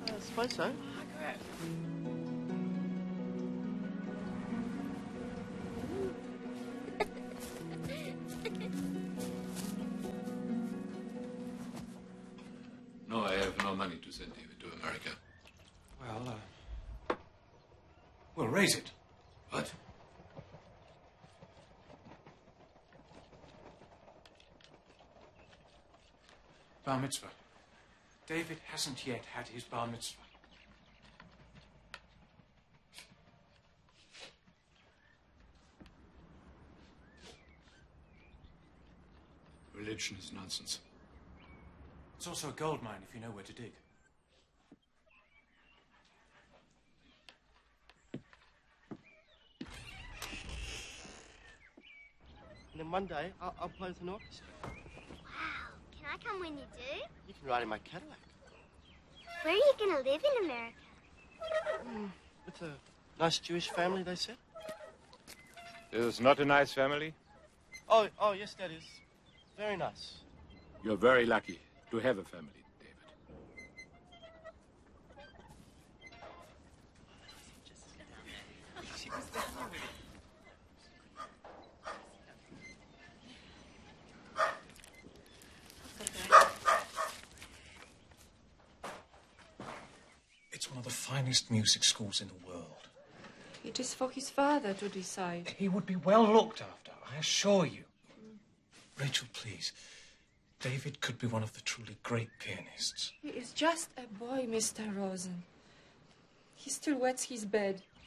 I suppose so. No, I have no money to send David to America. Well, we'll raise it. What? Bar mitzvah. David hasn't yet had his bar mitzvah. Religion is nonsense. It's also a gold mine if you know where to dig. And then one day, I'll play with an orchestra. Wow. Can I come when you do? You can ride in my Cadillac. Where are you going to live in America? With a nice Jewish family, they said. This is not a nice family? Oh, yes, that is. Very nice. You're very lucky to have a family, David. It's one of the finest music schools in the world. It is for his father to decide. He would be well looked after, I assure you. Rachel, please. David could be one of the truly great pianists. He is just a boy, Mr. Rosen. He still wets his bed.